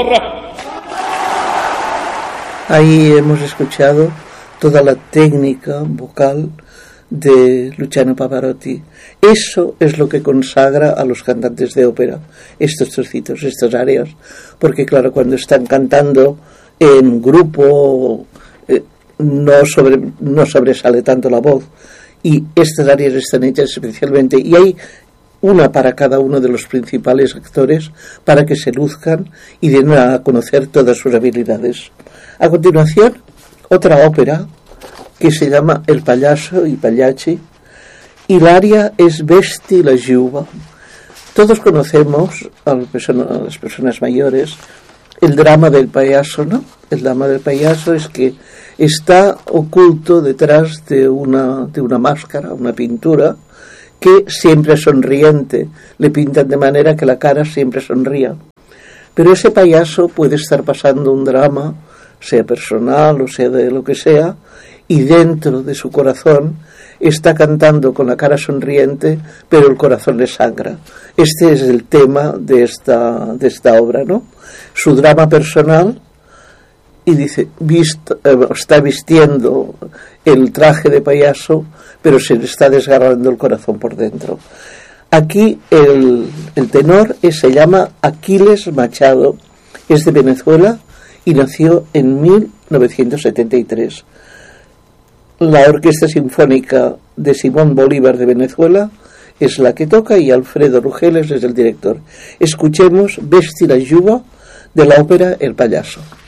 Ahí hemos escuchado toda la técnica vocal de Luciano Pavarotti. Eso es lo que consagra a los cantantes de ópera, estos trocitos, estas áreas, porque claro, cuando están cantando en grupo no sobresale tanto la voz, y estas áreas están hechas especialmente, y hay una para cada uno de los principales actores para que se luzcan y den a conocer todas sus habilidades. A continuación, otra ópera que se llama El Pallaso i Pagliacci, y la aria es Vesti la Giuva. Todos conocemos, a las personas mayores, el drama del payaso, ¿no? El drama del payaso es que está oculto detrás de una máscara, una pintura, que siempre es sonriente. Le pintan de manera que la cara siempre sonría. Pero ese payaso puede estar pasando un drama, sea personal o sea de lo que sea, y dentro de su corazón está cantando con la cara sonriente, pero el corazón le sangra. Este es el tema de esta obra, ¿no? Su drama personal, y dice, está vistiendo el traje de payaso, pero se le está desgarrando el corazón por dentro. Aquí el tenor se llama Aquiles Machado, es de Venezuela y nació en 1973. La Orquesta Sinfónica de Simón Bolívar de Venezuela es la que toca y Alfredo Rugeles es el director. Escuchemos Vesti la Giuva de la ópera El Pallaso.